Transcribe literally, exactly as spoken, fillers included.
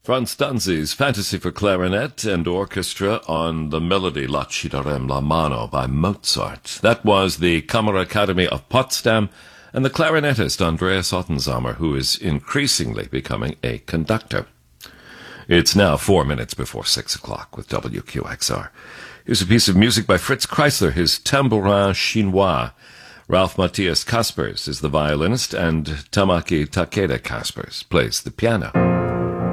Franz Danzi's Fantasy for Clarinet and Orchestra on the melody La Ci darem la mano by Mozart. That was the Kammerakademie of Potsdam and the clarinetist Andreas Ottensamer, who is increasingly becoming a conductor. It's now four minutes before six o'clock with W Q X R. Here's a piece of music by Fritz Kreisler, his Tambourin Chinois. Ralph Matthias Kaspers is the violinist, and Tamaki Takeda Kaspers plays the piano.